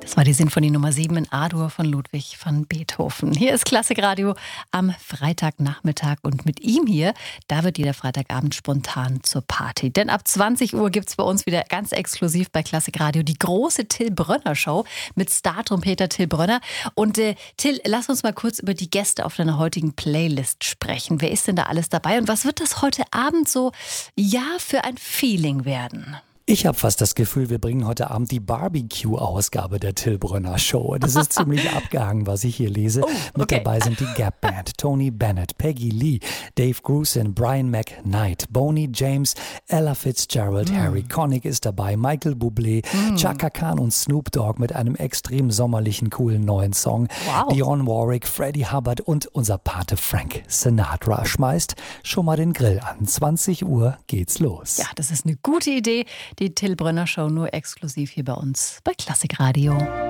Das war die Sinfonie Nummer 7 in A-Dur von Ludwig van Beethoven. Hier ist Klassikradio am Freitagnachmittag und mit ihm hier, da wird jeder Freitagabend spontan zur Party. Denn ab 20 Uhr gibt es bei uns wieder ganz exklusiv bei Klassikradio die große Till Brönner Show mit Star-Trompeter Till Brönner. Und Till, lass uns mal kurz über die Gäste auf deiner heutigen Playlist sprechen. Wer ist denn da alles dabei und was wird das heute Abend so, für ein Feeling werden? Ich habe fast das Gefühl, wir bringen heute Abend die Barbecue-Ausgabe der Till Brönner Show. Das ist ziemlich abgehangen, was ich hier lese. Mit dabei sind die Gap Band, Tony Bennett, Peggy Lee, Dave Grusin, Brian McKnight, Boney James, Ella Fitzgerald, Harry Connick ist dabei, Michael Bublé, Chaka Khan und Snoop Dogg mit einem extrem sommerlichen, coolen neuen Song. Wow. Dionne Warwick, Freddie Hubbard und unser Pate Frank Sinatra. Schmeißt schon mal den Grill an. 20 Uhr geht's los. Ja, das ist eine gute Idee. Die Till Brönner Show nur exklusiv hier bei uns bei Klassikradio.